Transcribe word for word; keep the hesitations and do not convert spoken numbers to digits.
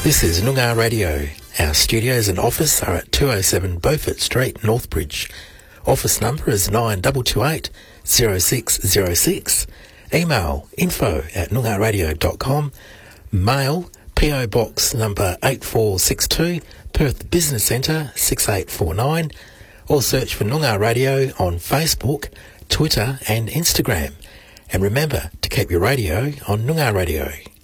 This is Noongar Radio. Our studios and office are at two oh seven Beaufort Street, Northbridge. Office number is nine two two eight, zero six zero six. Email info at noongar radio dot com. Mail P O Box number eight four six two, Perth Business Centre six eight four nine. Or search for Noongar Radio on Facebook, Twitter and Instagram. And remember to keep your radio on Noongar Radio.